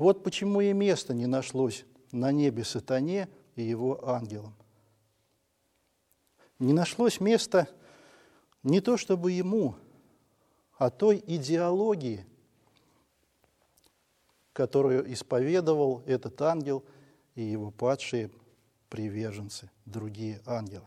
Вот почему и места не нашлось на небе сатане и его ангелам. Не нашлось места не то чтобы ему, а той идеологии, которую исповедовал этот ангел и его падшие приверженцы, другие ангелы.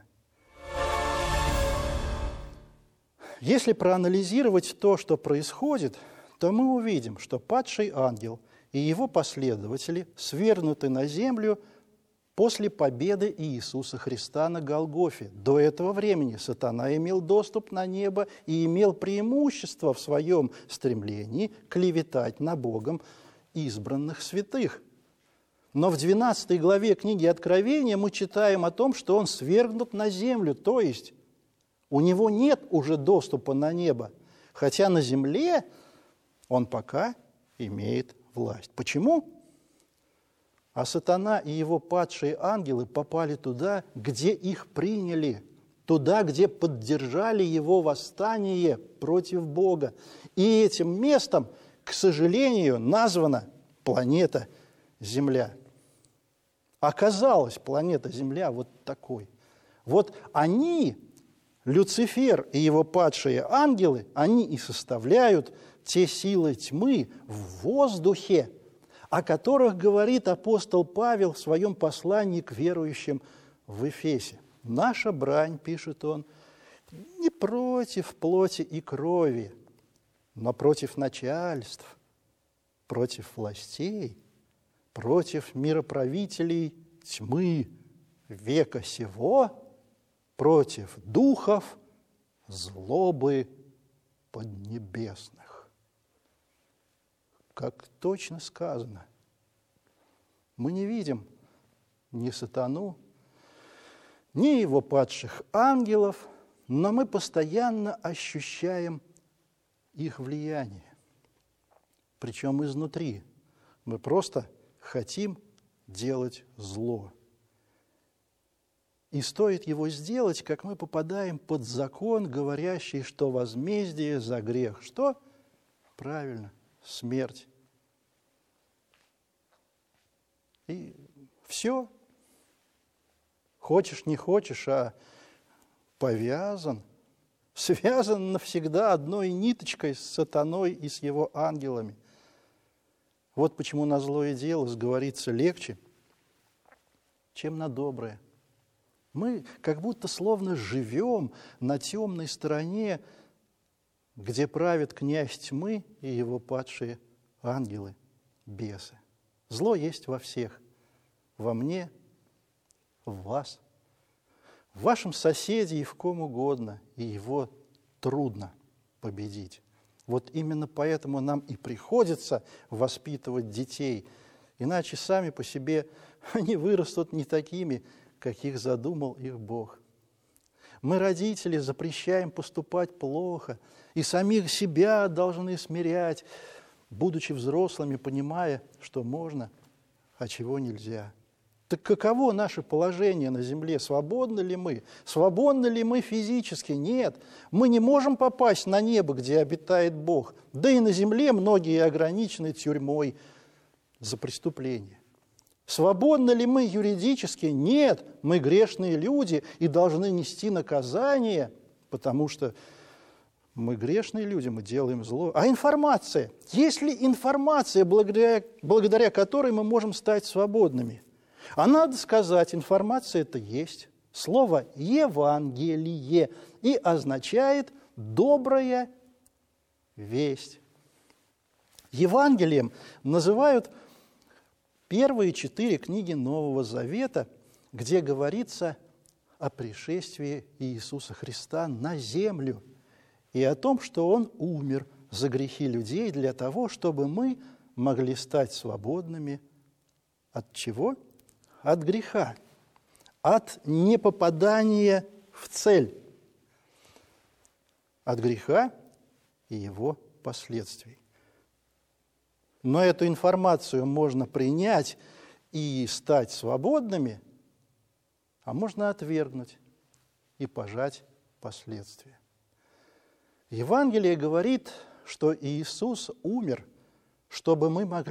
Если проанализировать то, что происходит, то мы увидим, что падший ангел и его последователи свергнуты на землю после победы Иисуса Христа на Голгофе. До этого времени сатана имел доступ на небо и имел преимущество в своем стремлении клеветать на Богом избранных святых. Но в 12 главе книги Откровения мы читаем о том, что он свергнут на землю, то есть у него нет уже доступа на небо, хотя на земле он пока имеет власть. Почему? А сатана и его падшие ангелы попали туда, где их приняли, туда, где поддержали его восстание против Бога. И этим местом, к сожалению, названа планета Земля. Оказалась планета Земля вот такой. Вот они, Люцифер и его падшие ангелы, они и составляют те силы тьмы в воздухе, о которых говорит апостол Павел в своем послании к верующим в Эфесе. «Наша брань, — пишет он, — не против плоти и крови, но против начальств, против властей, против мироправителей тьмы века сего, против духов злобы поднебесных». Как точно сказано, мы не видим ни сатану, ни его падших ангелов, но мы постоянно ощущаем их влияние. Причем изнутри. Мы просто хотим делать зло. И стоит его сделать, как мы попадаем под закон, говорящий, что возмездие за грех. Что? Правильно. Смерть. И все. Хочешь, не хочешь, а повязан, связан навсегда одной ниточкой с сатаной и с его ангелами. Вот почему на злое дело сговориться легче, чем на доброе. Мы как будто словно живем на темной стороне, где правит князь тьмы и его падшие ангелы, бесы. Зло есть во всех, во мне, в вас, в вашем соседе и в ком угодно, и его трудно победить. Вот именно поэтому нам и приходится воспитывать детей, иначе сами по себе они вырастут не такими, каких задумал их Бог. Мы, родители, запрещаем поступать плохо, и самих себя должны смирять, будучи взрослыми, понимая, что можно, а чего нельзя. Так каково наше положение на земле? Свободны ли мы? Свободны ли мы физически? Нет. Мы не можем попасть на небо, где обитает Бог. Да и на земле многие ограничены тюрьмой за преступление. Свободны ли мы юридически? Нет. Мы грешные люди и должны нести наказание, потому что мы грешные люди, мы делаем зло. А информация? Есть ли информация, благодаря которой мы можем стать свободными? А надо сказать, информация это есть. Слово «Евангелие» и означает «добрая весть». Евангелием называют первые 4 книги Нового Завета, где говорится о пришествии Иисуса Христа на землю и о том, что Он умер за грехи людей для того, чтобы мы могли стать свободными от чего? От греха, от непопадания в цель, от греха и его последствий. Но эту информацию можно принять и стать свободными, а можно отвергнуть и пожать последствия. Евангелие говорит, что Иисус умер, чтобы мы могли